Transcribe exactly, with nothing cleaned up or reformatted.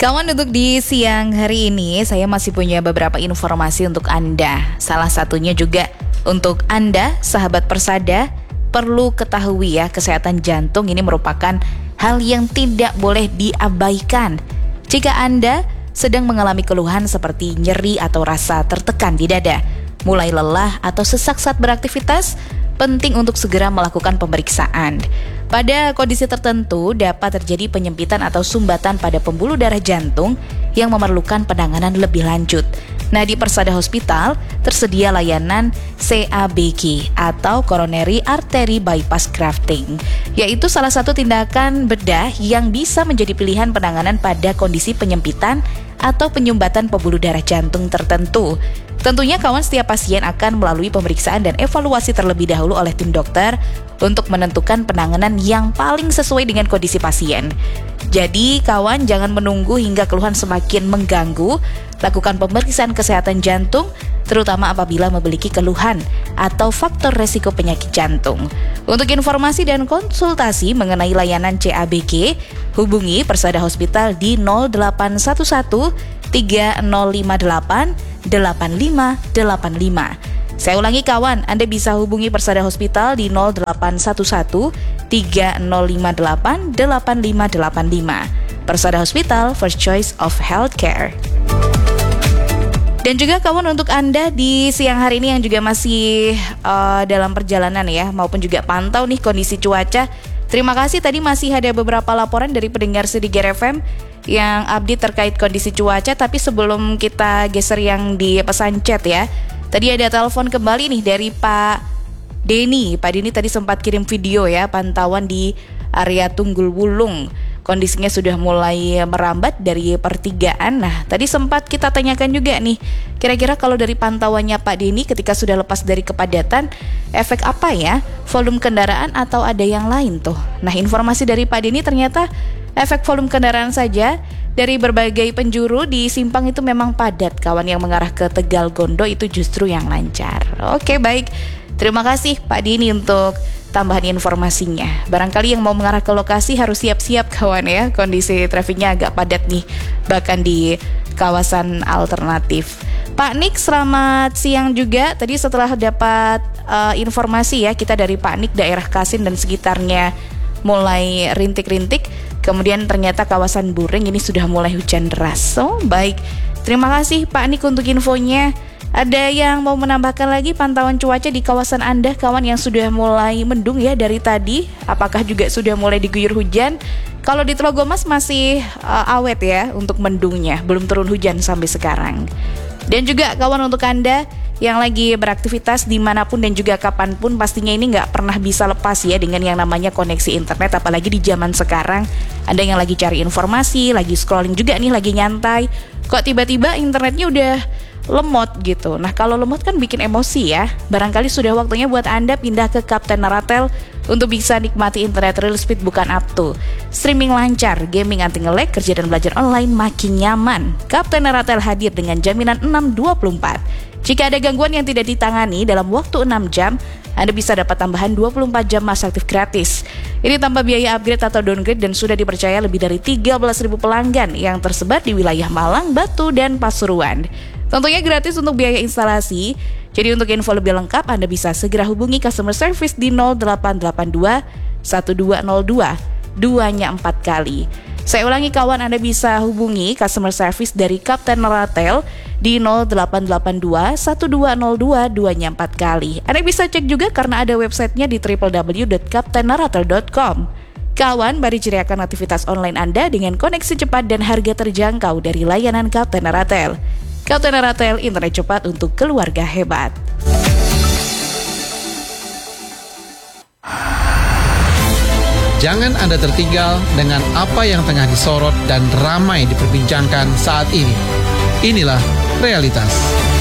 Kawan, untuk di siang hari ini saya masih punya beberapa informasi untuk Anda. Salah satunya juga untuk Anda, sahabat Persada, perlu ketahui ya, kesehatan jantung ini merupakan hal yang tidak boleh diabaikan. Jika Anda sedang mengalami keluhan seperti nyeri atau rasa tertekan di dada, mulai lelah atau sesak saat beraktivitas, penting untuk segera melakukan pemeriksaan. Pada kondisi tertentu dapat terjadi penyempitan atau sumbatan pada pembuluh darah jantung yang memerlukan penanganan lebih lanjut. Nah, di Persada Hospital tersedia layanan C A B G atau Coronary Artery Bypass Grafting, yaitu salah satu tindakan bedah yang bisa menjadi pilihan penanganan pada kondisi penyempitan atau penyumbatan pembuluh darah jantung tertentu. Tentunya kawan, setiap pasien akan melalui pemeriksaan dan evaluasi terlebih dahulu oleh tim dokter untuk menentukan penanganan yang paling sesuai dengan kondisi pasien. Jadi kawan, jangan menunggu hingga keluhan semakin mengganggu. Lakukan pemeriksaan kesehatan jantung, terutama apabila memiliki keluhan atau faktor resiko penyakit jantung. Untuk informasi dan konsultasi mengenai layanan C A B G, hubungi Persada Hospital di nol delapan satu satu tiga nol lima delapan delapan lima delapan lima. Saya ulangi kawan, Anda bisa hubungi Persada Hospital di nol delapan satu satu tiga nol lima delapan delapan lima delapan lima. Persada Hospital, first choice of healthcare. Dan juga kawan, untuk Anda di siang hari ini yang juga masih uh, dalam perjalanan ya, maupun juga pantau nih kondisi cuaca. Terima kasih, tadi masih ada beberapa laporan dari pendengar Sedigger F M yang update terkait kondisi cuaca. Tapi sebelum kita geser yang di pesan chat ya, tadi ada telepon kembali nih dari Pak Denny. Pak Denny tadi sempat kirim video ya, pantauan di area Tunggul Wulung. Kondisinya sudah mulai merambat dari pertigaan. Nah, tadi sempat kita tanyakan juga nih, kira-kira kalau dari pantauannya Pak Denny ketika sudah lepas dari kepadatan, efek apa ya? Volume kendaraan atau ada yang lain tuh? Nah, informasi dari Pak Denny ternyata efek volume kendaraan saja. Dari berbagai penjuru di simpang itu memang padat. Kawan, yang mengarah ke Tegal Gondo itu justru yang lancar. Oke, baik. Terima kasih Pak Denny untuk tambahan informasinya. Barangkali yang mau mengarah ke lokasi harus siap-siap kawan ya, kondisi trafiknya agak padat nih, bahkan di kawasan alternatif. Pak Nik, selamat siang juga. Tadi setelah dapat uh, informasi ya, kita dari Pak Nik daerah Kasin dan sekitarnya mulai rintik-rintik, kemudian ternyata kawasan Buring ini sudah mulai hujan deras. Oh, baik. Terima kasih Pak Nik untuk infonya. Ada yang mau menambahkan lagi pantauan cuaca di kawasan Anda, kawan, yang sudah mulai mendung ya dari tadi? Apakah juga sudah mulai diguyur hujan? Kalau di Telogomas masih uh, awet ya untuk mendungnya, belum turun hujan sampai sekarang. Dan juga kawan, untuk Anda yang lagi beraktivitas dimanapun dan juga kapanpun, pastinya ini nggak pernah bisa lepas ya dengan yang namanya koneksi internet, apalagi di zaman sekarang. Anda yang lagi cari informasi, lagi scrolling juga nih, lagi nyantai, kok tiba-tiba internetnya udah lemot gitu. Nah, kalau lemot kan bikin emosi ya. Barangkali sudah waktunya buat Anda pindah ke Kapten Naratel untuk bisa nikmati internet real speed bukan up to. Streaming lancar, gaming anti nge-lag, kerja dan belajar online makin nyaman. Kapten Naratel hadir dengan jaminan enam dua puluh empat. Jika ada gangguan yang tidak ditangani dalam waktu enam jam, Anda bisa dapat tambahan dua puluh empat jam masa aktif gratis. Ini tanpa biaya upgrade atau downgrade dan sudah dipercaya lebih dari tiga belas ribu pelanggan yang tersebar di wilayah Malang, Batu, dan Pasuruan. Tentunya gratis untuk biaya instalasi. Jadi untuk info lebih lengkap, Anda bisa segera hubungi customer service di nol delapan delapan dua satu dua nol dua dua-nya empat kali. Saya ulangi kawan, Anda bisa hubungi customer service dari Kapten Naratel di nol delapan delapan dua satu dua nol dua dua-nya empat kali. Anda bisa cek juga karena ada websitenya di w w w dot kapten naratel dot com. Kawan, mari ceriakan aktivitas online Anda dengan koneksi cepat dan harga terjangkau dari layanan Kapten Naratel. Kapten Naratel, internet cepat untuk keluarga hebat. Jangan Anda tertinggal dengan apa yang tengah disorot dan ramai diperbincangkan saat ini. Inilah realitas.